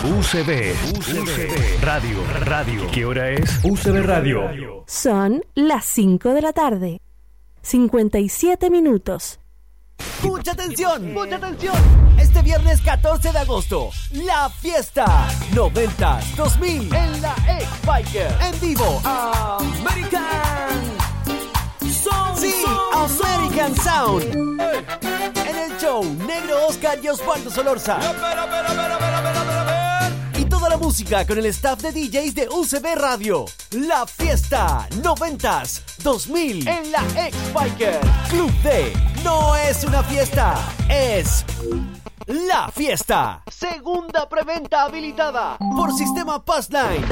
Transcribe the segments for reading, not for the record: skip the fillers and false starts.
UCB Radio. ¿Qué hora es? UCB Radio. Son las 5 de la tarde. 57 minutos. ¡Mucha atención! Este viernes 14 de agosto, la fiesta 90s 2000 en la X-Biker. En vivo, American Sound. Sí, American Sound. En el show, Negro Oscar y Osvaldo Solorza. Y toda la música con el staff de DJs de UCB Radio. La fiesta 90s 2000 en la X-Biker. Club D. No es una fiesta, es la fiesta. Segunda preventa habilitada por Sistema Passline.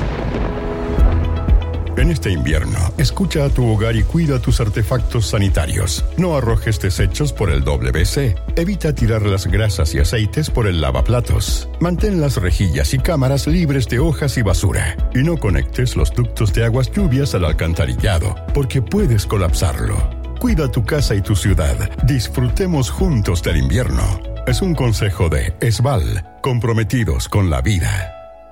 En este invierno, escucha a tu hogar y cuida tus artefactos sanitarios. No arrojes desechos por el WC. Evita tirar las grasas y aceites por el lavaplatos. Mantén las rejillas y cámaras libres de hojas y basura. Y no conectes los ductos de aguas lluvias al alcantarillado, porque puedes colapsarlo. Cuida tu casa y tu ciudad. Disfrutemos juntos del invierno. Es un consejo de ESVAL, comprometidos con la vida.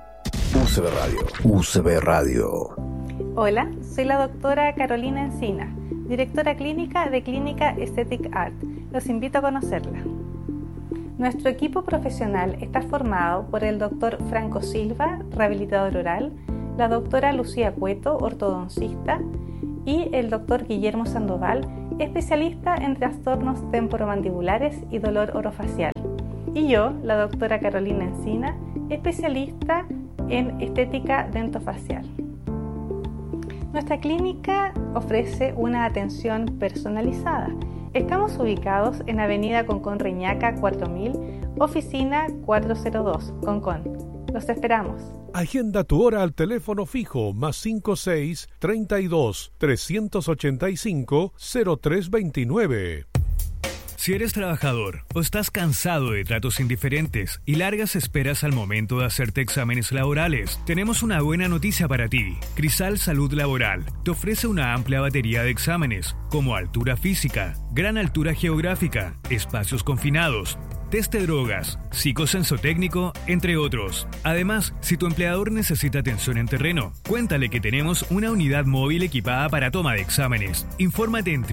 UCB Radio. Hola, soy la doctora Carolina Encina, directora clínica de Clínica Aesthetic Art. Los invito a conocerla. Nuestro equipo profesional está formado por el doctor Franco Silva, rehabilitador oral, la doctora Lucía Cueto, ortodoncista, y el doctor Guillermo Sandoval, especialista en trastornos temporomandibulares y dolor orofacial. Y yo, la doctora Carolina Encina, especialista en estética dentofacial. Nuestra clínica ofrece una atención personalizada. Estamos ubicados en Avenida Concón Reñaca 4000, oficina 402, Concón. Los esperamos. Agenda tu hora al teléfono fijo +56 32 385 0329. Si eres trabajador o estás cansado de tratos indiferentes y largas esperas al momento de hacerte exámenes laborales, tenemos una buena noticia para ti. Crisal Salud Laboral te ofrece una amplia batería de exámenes, como altura física, gran altura geográfica, espacios confinados, test de drogas, psicosensotécnico, entre otros. Además, si tu empleador necesita atención en terreno, cuéntale que tenemos una unidad móvil equipada para toma de exámenes. Infórmate en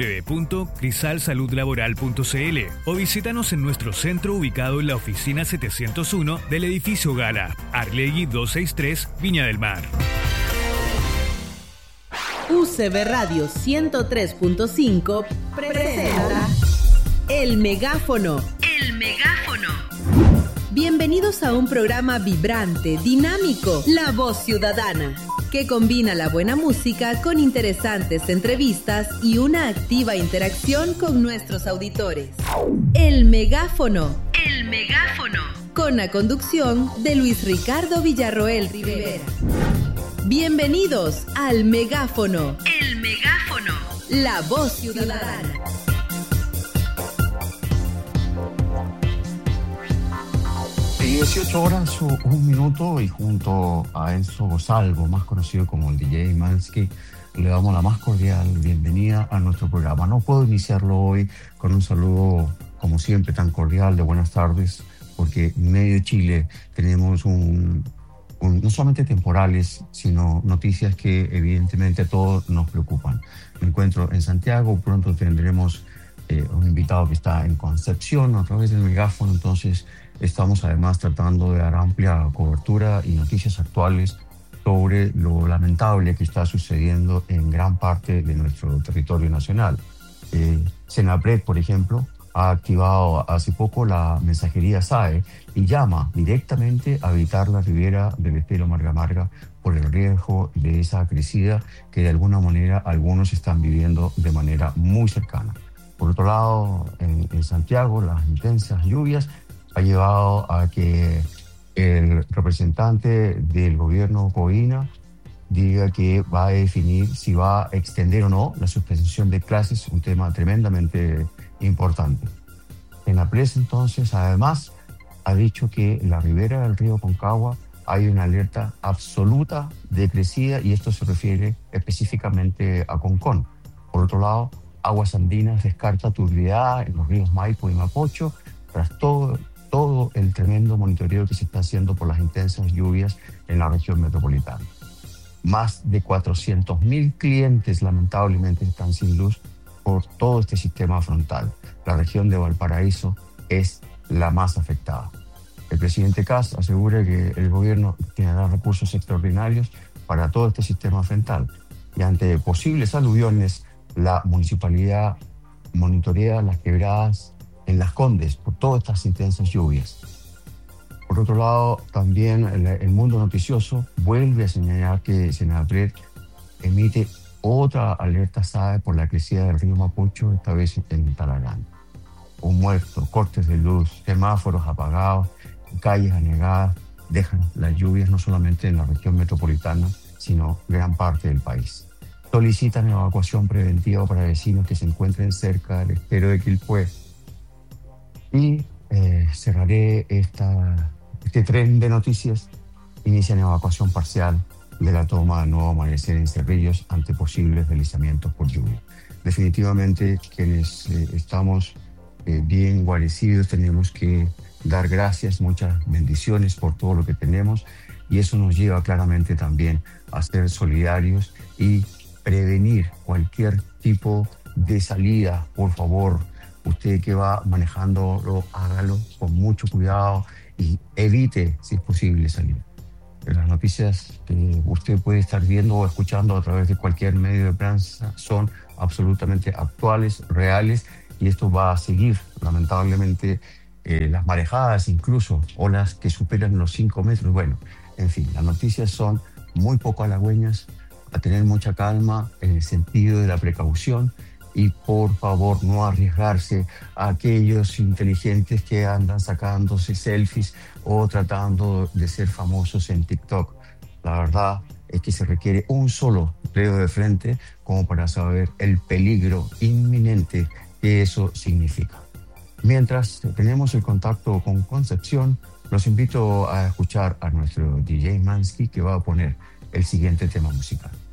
www.crisalsaludlaboral.cl o visítanos en nuestro centro ubicado en la oficina 701 del edificio Gala, Arlegui 263, Viña del Mar. UCB Radio 103.5 presenta El Megáfono. Bienvenidos a un programa vibrante, dinámico, La Voz Ciudadana, que combina la buena música con interesantes entrevistas y una activa interacción con nuestros auditores. El Megáfono. Con la conducción de Luis Ricardo Villarroel Rivera. Bienvenidos al Megáfono. La Voz Ciudadana. 18 horas, 1 minuto, y junto a Enzo Salvo, más conocido como el DJ Mansky, le damos la más cordial bienvenida a nuestro programa. No puedo iniciarlo hoy con un saludo, como siempre, tan cordial de buenas tardes, porque en medio de Chile tenemos no solamente temporales, sino noticias que evidentemente a todos nos preocupan. Me encuentro en Santiago, pronto tendremos un invitado que está en Concepción a través del megáfono, entonces estamos además tratando de dar amplia cobertura y noticias actuales sobre lo lamentable que está sucediendo en gran parte de nuestro territorio nacional. Senapred, por ejemplo, ha activado hace poco la mensajería SAE y llama directamente a evitar la ribera del estero Marga Marga por el riesgo de esa crecida que de alguna manera algunos están viviendo de manera muy cercana. Por otro lado, en Santiago, las intensas lluvias ha llevado a que el representante del gobierno Coina diga que va a definir si va a extender o no la suspensión de clases, un tema tremendamente importante. Senapred, entonces, además, ha dicho que en la ribera del río Concagua hay una alerta absoluta de crecida, y esto se refiere específicamente a Concón. Por otro lado, Aguas Andinas descarta turbidez en los ríos Maipo y Mapocho tras todo todo el tremendo monitoreo que se está haciendo por las intensas lluvias en la región metropolitana. Más de 400.000 clientes lamentablemente están sin luz por todo este sistema frontal. La región de Valparaíso es la más afectada. El presidente Kast asegura que el gobierno generará recursos extraordinarios para todo este sistema frontal y ante posibles aluviones la municipalidad monitorea las quebradas en Las Condes por todas estas intensas lluvias. Por otro lado, también el mundo noticioso vuelve a señalar que Senapred emite otra alerta SAE por la crecida del río Mapocho, esta vez en Talagante. Un muerto, cortes de luz, semáforos apagados, calles anegadas, dejan las lluvias no solamente en la región metropolitana, sino gran parte del país. Solicitan evacuación preventiva para vecinos que se encuentren cerca del estero de Quilpué. Y cerraré este tren de noticias. Inician evacuación parcial de la toma de Nuevo Amanecer en Cerrillos ante posibles deslizamientos por lluvia. Definitivamente quienes estamos bien guarecidos tenemos que dar gracias, muchas bendiciones por todo lo que tenemos, y eso nos lleva claramente también a ser solidarios y prevenir cualquier tipo de salida. Por favor, usted que va manejándolo, hágalo con mucho cuidado y evite, si es posible, salir. Las noticias que usted puede estar viendo o escuchando a través de cualquier medio de prensa son absolutamente actuales, reales, y esto va a seguir. Lamentablemente, las marejadas, incluso olas que superan los 5 metros. Bueno, en fin, las noticias son muy poco halagüeñas, a tener mucha calma en el sentido de la precaución y por favor no arriesgarse a aquellos inteligentes que andan sacándose selfies o tratando de ser famosos en TikTok. La verdad es que se requiere un solo dedo de frente como para saber el peligro inminente que eso significa. Mientras tenemos el contacto con Concepción, los invito a escuchar a nuestro DJ Mansky, que va a poner el siguiente tema musical.